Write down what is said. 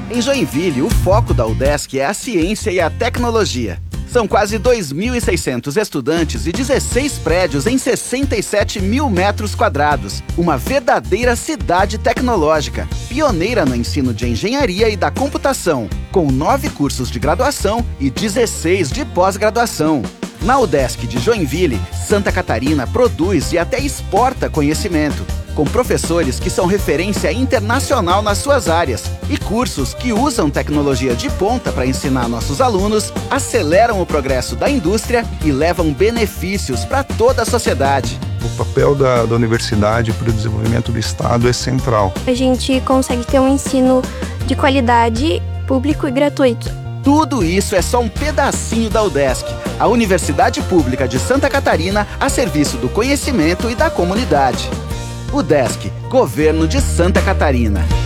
Em Joinville, o foco da UDESC é a ciência e a tecnologia. São quase 2.600 estudantes e 16 prédios em 67 mil metros quadrados. Uma verdadeira cidade tecnológica, pioneira no ensino de engenharia e da computação, com 9 cursos de graduação e 16 de pós-graduação. Na UDESC de Joinville, Santa Catarina produz e até exporta conhecimento, com professores que são referência internacional nas suas áreas e cursos que usam tecnologia de ponta para ensinar nossos alunos, aceleram o progresso da indústria e levam benefícios para toda a sociedade. O papel da universidade para o desenvolvimento do Estado é central. A gente consegue ter um ensino de qualidade, público e gratuito. Tudo isso é só um pedacinho da UDESC, a Universidade Pública de Santa Catarina a serviço do conhecimento e da comunidade. UDESC, Governo de Santa Catarina.